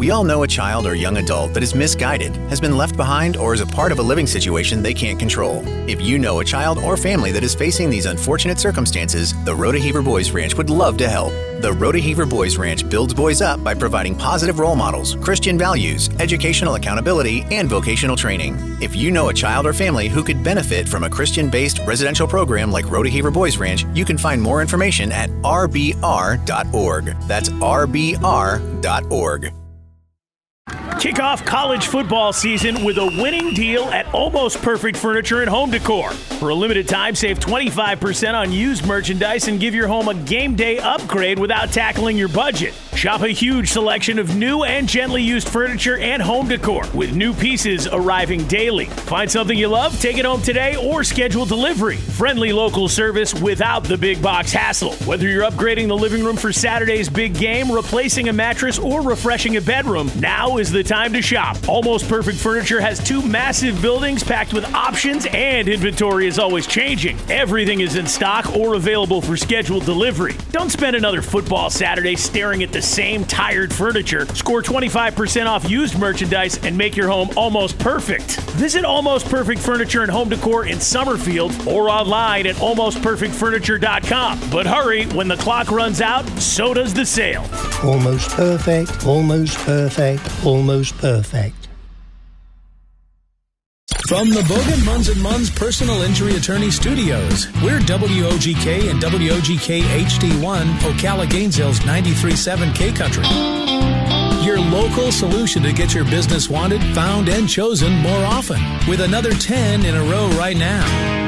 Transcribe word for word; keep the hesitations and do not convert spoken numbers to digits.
We all know a child or young adult that is misguided, has been left behind, or is a part of a living situation they can't control. If you know a child or family that is facing these unfortunate circumstances, the Rodeheaver Boys Ranch would love to help. The Rodeheaver Boys Ranch builds boys up by providing positive role models, Christian values, educational accountability, and vocational training. If you know a child or family who could benefit from a Christian-based residential program like Rodeheaver Boys Ranch, you can find more information at r b r dot org. That's r b r dot org. Kick off college football season with a winning deal at Almost Perfect Furniture and Home Decor. For a limited time, save twenty-five percent on used merchandise and give your home a game day upgrade without tackling your budget. Shop a huge selection of new and gently used furniture and home decor with new pieces arriving daily. Find something you love, take it home today, or schedule delivery. Friendly local service without the big box hassle. Whether you're upgrading the living room for Saturday's big game, replacing a mattress, or refreshing a bedroom, now is the time to shop. Almost Perfect Furniture has two massive buildings packed with options, and inventory is always changing. Everything is in stock or available for scheduled delivery. Don't spend another football Saturday staring at the same tired furniture. Score twenty-five percent off used merchandise and make your home almost perfect. Visit Almost Perfect Furniture and Home Decor in Summerfield or online at almost perfect furniture dot com. But hurry, when the clock runs out, so does the sale. Almost perfect, almost perfect, almost perfect. From the Bogan Munz and Munz Personal Injury Attorney Studios, we're W O G K and W O G K H D one, Ocala Gainesville's ninety-three point seven K Country. Your local solution to get your business wanted, found, and chosen more often, with another ten in a row right now.